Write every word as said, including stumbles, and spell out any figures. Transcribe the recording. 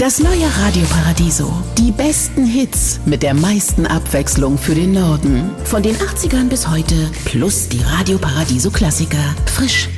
Das neue Radio Paradiso. Die besten Hits mit der meisten Abwechslung für den Norden. Von den achtzigern bis heute plus die Radio Paradiso Klassiker. Frisch,